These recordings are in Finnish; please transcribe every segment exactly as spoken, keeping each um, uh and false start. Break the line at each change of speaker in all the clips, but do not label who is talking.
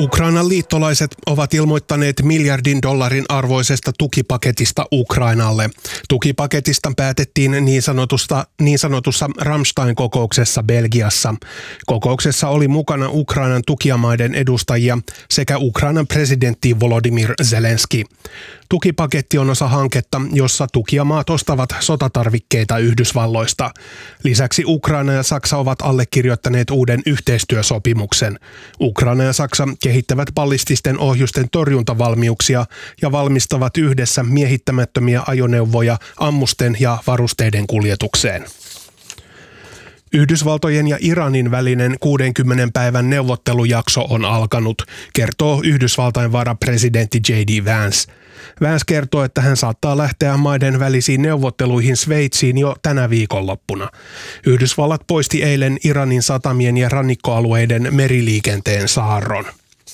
Ukrainan liittolaiset ovat ilmoittaneet miljardin dollarin arvoisesta tukipaketista Ukrainalle. Tukipaketista päätettiin niin, sanotusta, niin sanotussa Ramstein-kokouksessa Belgiassa. Kokouksessa oli mukana Ukrainan tukijamaiden edustajia sekä Ukrainan presidentti Volodymyr Zelenski. Tukipaketti on osa hanketta, jossa tukijamaat ostavat sotatarvikkeita Yhdysvalloista. Lisäksi Ukraina ja Saksa ovat allekirjoittaneet uuden yhteistyösopimuksen. Ukraina ja Saksa kehittävät ballististen ohjusten torjuntavalmiuksia ja valmistavat yhdessä miehittämättömiä ajoneuvoja ammusten ja varusteiden kuljetukseen. Yhdysvaltojen ja Iranin välinen kuudenkymmenen päivän neuvottelujakso on alkanut, kertoo Yhdysvaltain varapresidentti J D Vance. Vance kertoo, että hän saattaa lähteä maiden välisiin neuvotteluihin Sveitsiin jo tänä viikonloppuna. Yhdysvallat poisti eilen Iranin satamien ja rannikkoalueiden meriliikenteen saarron.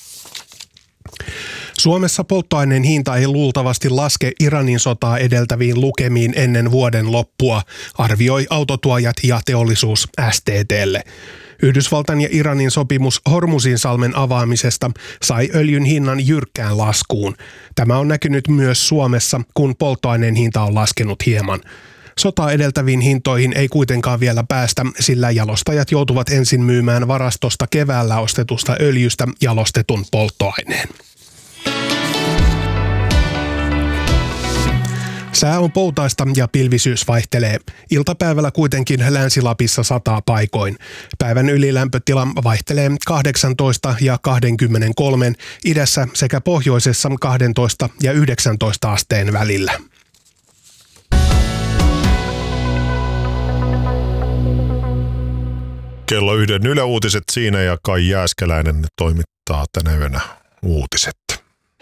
Suomessa polttoaineen hinta ei luultavasti laske Iranin sotaa edeltäviin lukemiin ennen vuoden loppua, arvioi autotuojat ja teollisuus S T T:lle. Yhdysvaltain ja Iranin sopimus Hormuzinsalmen avaamisesta sai öljyn hinnan jyrkkään laskuun. Tämä on näkynyt myös Suomessa, kun polttoaineen hinta on laskenut hieman. Sotaa edeltäviin hintoihin ei kuitenkaan vielä päästä, sillä jalostajat joutuvat ensin myymään varastosta keväällä ostetusta öljystä jalostetun polttoaineen. Sää on poutaista ja pilvisyys vaihtelee. Iltapäivällä kuitenkin Länsi-Lapissa sataa paikoin. Päivän ylilämpötila vaihtelee kahdeksantoista ja kaksikymmentäkolme, idässä sekä pohjoisessa kaksitoista ja yhdeksäntoista asteen välillä.
Kello yhden Yle Uutiset siinä ja Kai Jääskeläinen toimittaa tänä yönä uutiset.